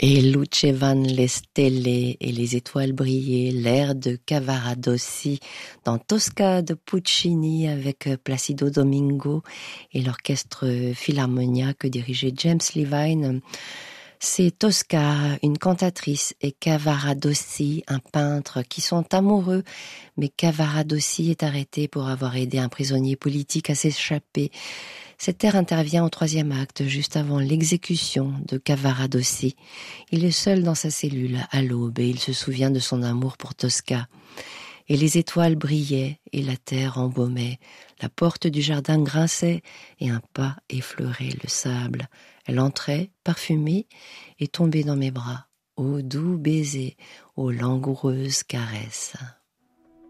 Et Lucevan le stelle et les étoiles brillaient, l'air de Cavaradossi dans Tosca de Puccini avec Placido Domingo et l'orchestre Philharmonia que dirigeait James Levine. C'est Tosca, une cantatrice, et Cavaradossi, un peintre, qui sont amoureux, mais Cavaradossi est arrêté pour avoir aidé un prisonnier politique à s'échapper. Cet air intervient au 3e acte, juste avant l'exécution de Cavaradossi. Il est seul dans sa cellule, à l'aube, et il se souvient de son amour pour Tosca. Et les étoiles brillaient, et la terre embaumait. La porte du jardin grinçait, et un pas effleurait le sable. Elle entrait, parfumée, et tombait dans mes bras. Ô doux baiser, ô langoureuse caresse.